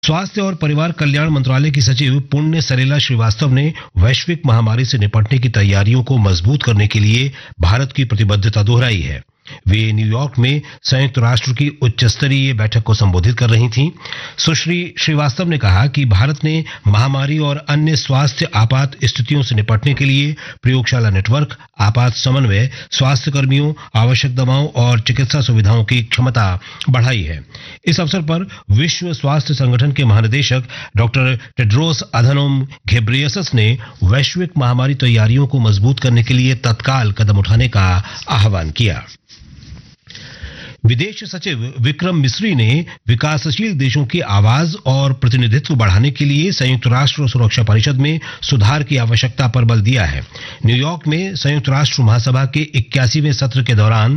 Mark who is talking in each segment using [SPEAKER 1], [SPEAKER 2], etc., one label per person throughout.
[SPEAKER 1] स्वास्थ्य और परिवार कल्याण मंत्रालय की सचिव पुण्य सलिला श्रीवास्तव ने वैश्विक महामारी से निपटने की तैयारियों को मजबूत करने के लिए भारत की प्रतिबद्धता दोहराई है। वे न्यूयॉर्क में संयुक्त राष्ट्र की उच्च स्तरीय बैठक को संबोधित कर रही थीं। सुश्री श्रीवास्तव ने कहा कि भारत ने महामारी और अन्य स्वास्थ्य आपात स्थितियों से निपटने के लिए प्रयोगशाला नेटवर्क, आपात समन्वय, स्वास्थ्य कर्मियों, आवश्यक दवाओं और चिकित्सा सुविधाओं की क्षमता बढ़ाई है। इस अवसर पर विश्व स्वास्थ्य संगठन के महानिदेशक डॉक्टर टेड्रोस अधानोम घेब्रेयेसस ने वैश्विक महामारी तैयारियों को मजबूत करने के लिए तत्काल कदम उठाने का आह्वान किया। विदेश सचिव विक्रम मिस्री ने विकासशील देशों की आवाज और प्रतिनिधित्व बढ़ाने के लिए संयुक्त राष्ट्र सुरक्षा परिषद में सुधार की आवश्यकता पर बल दिया है। न्यूयॉर्क में संयुक्त राष्ट्र महासभा के 81वें सत्र के दौरान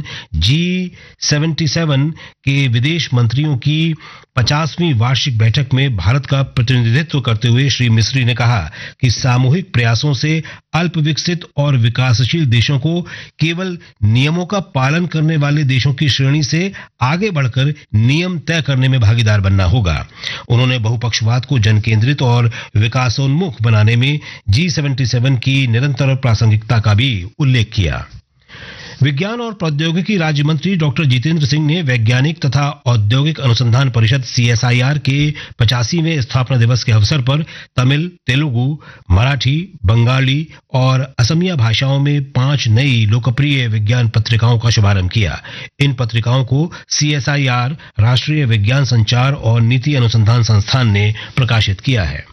[SPEAKER 1] G77 के विदेश मंत्रियों की 50वीं वार्षिक बैठक में भारत का प्रतिनिधित्व करते हुए श्री मिस्री ने कहा कि सामूहिक प्रयासों से अल्प विकसित और विकासशील देशों को केवल नियमों का पालन करने वाले देशों की श्रेणी से आगे बढ़कर नियम तय करने में भागीदार बनना होगा। उन्होंने बहुपक्षवाद को जन केंद्रित और विकासोन्मुख बनाने में G77 की निरंतर प्रासंगिकता का भी उल्लेख किया। विज्ञान और प्रौद्योगिकी राज्य मंत्री डॉक्टर जितेंद्र सिंह ने वैज्ञानिक तथा औद्योगिक अनुसंधान परिषद CSIR के 85वें स्थापना दिवस के अवसर पर तमिल, तेलुगु, मराठी, बंगाली और असमिया भाषाओं में 5 नई लोकप्रिय विज्ञान पत्रिकाओं का शुभारंभ किया। इन पत्रिकाओं को CSIR राष्ट्रीय विज्ञान संचार और नीति अनुसंधान संस्थान ने प्रकाशित किया है।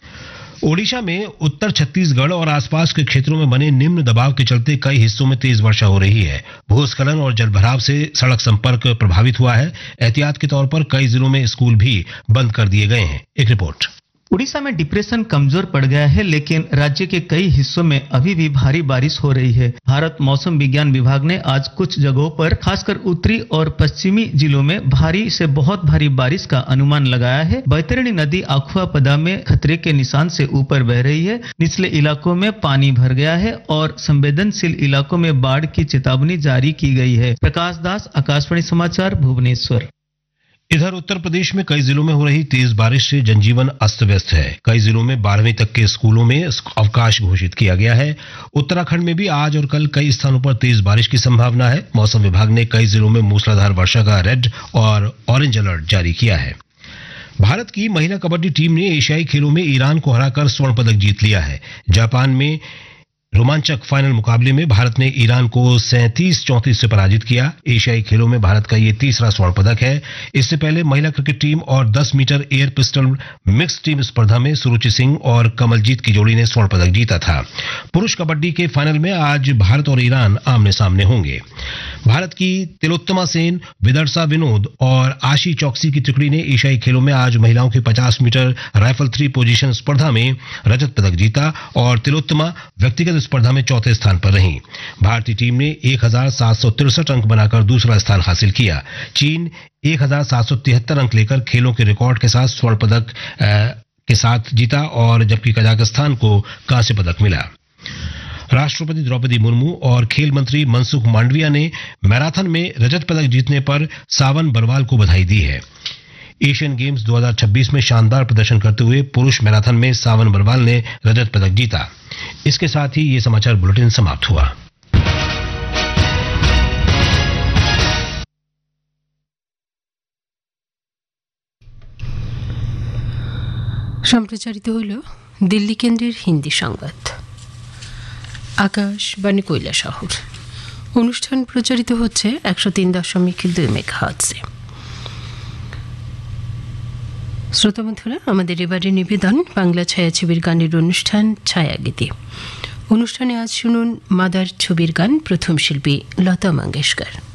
[SPEAKER 1] ओडिशा में उत्तर छत्तीसगढ़ और आसपास के क्षेत्रों में बने निम्न दबाव के चलते कई हिस्सों में तेज वर्षा हो रही है। भूस्खलन और जलभराव से सड़क संपर्क प्रभावित हुआ है। एहतियात के तौर पर कई जिलों में स्कूल भी बंद कर दिए गए हैं। एक रिपोर्ट।
[SPEAKER 2] उड़ीसा में डिप्रेशन कमजोर पड़ गया है, लेकिन राज्य के कई हिस्सों में अभी भी भारी बारिश हो रही है। भारत मौसम विज्ञान विभाग ने आज कुछ जगहों पर खासकर उत्तरी और पश्चिमी जिलों में भारी से बहुत भारी बारिश का अनुमान लगाया है। बैतरणी नदी अखुआपदा में खतरे के निशान से ऊपर बह रही है। निचले इलाकों में पानी भर गया है और संवेदनशील इलाकों में बाढ़ की चेतावनी जारी की गई है। प्रकाश दास, आकाशवाणी समाचार, भुवनेश्वर।
[SPEAKER 1] इधर उत्तर प्रदेश में कई जिलों में हो रही तेज बारिश से जनजीवन अस्त व्यस्त है। कई जिलों में 12वीं तक के स्कूलों में अवकाश घोषित किया गया है। उत्तराखंड में भी आज और कल कई स्थानों पर तेज बारिश की संभावना है। मौसम विभाग ने कई जिलों में मूसलाधार वर्षा का रेड और ऑरेंज अलर्ट जारी किया है। भारत की महिला कबड्डी टीम ने एशियाई खेलों में ईरान को हराकर स्वर्ण पदक जीत लिया है। जापान में रोमांचक फाइनल मुकाबले में भारत ने ईरान को 37-34 से पराजित किया। एशियाई खेलों में भारत का ये तीसरा स्वर्ण पदक है। इससे पहले महिला क्रिकेट टीम और 10 metre air pistol mix team स्पर्धा में सुरुचि सिंह और कमलजीत की जोड़ी ने स्वर्ण पदक जीता था। पुरुष कबड्डी के फाइनल में आज भारत और ईरान आमने सामने होंगे। भारत की तिलोत्तमा सेन, विदर्शा विनोद और आशी चौकसी की टुकड़ी ने एशियाई खेलों में आज महिलाओं की 50 मीटर राइफल 3 पोजीशन स्पर्धा में रजत पदक जीता और तिलोत्तमा व्यक्तिगत स्पर्धा में चौथे स्थान पर रही। भारतीय टीम ने 1763 अंक बनाकर दूसरा स्थान हासिल किया। चीन 1773 अंक लेकर खेलों के रिकॉर्ड के साथ स्वर्ण पदक के साथ जीता और जबकि कजाकिस्तान को कांस्य पदक मिला। राष्ट्रपति द्रौपदी मुर्मू और खेल मंत्री मनसुख मांडविया ने मैराथन में रजत पदक जीतने पर सावन बरवाल को बधाई दी है। एशियन गेम्स 2026 में शानदार प्रदर्शन करते हुए पुरुष मैराथन में सावन बरवाल ने रजत पदक जीता। इसके साथ ही ये समाचार बुलेटिन समाप्त हुआ।
[SPEAKER 3] সম্প্রচারিত হল দিল্লি কেন্দ্রের হিন্দি সংবাদ। আকাশবাণী কৈলাসহর। অনুষ্ঠান প্রচারিত হচ্ছে 103.2 মেগাহার্টজে। শ্রোতা বন্ধুরা, আমাদের এবারে নিবেদন বাংলা ছায়াছবির গানের অনুষ্ঠান ছায়াগীতি। অনুষ্ঠানে আজ শুনুন মাদার ছবির গান, প্রথম শিল্পী লতা মঙ্গেশকর।